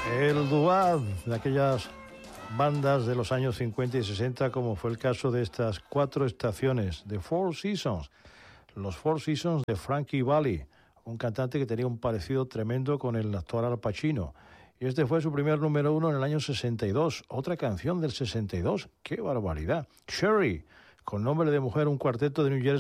El doo-wop de aquellas bandas de los años 50 y 60, como fue el caso de estas 4 estaciones, de Four Seasons, los Four Seasons de Frankie Valli, un cantante que tenía un parecido tremendo con el actor Al Pacino. Y este fue su primer número 1 en el año 62. Otra canción del 62, ¡qué barbaridad! Sherry, con nombre de mujer, un cuarteto de New Jersey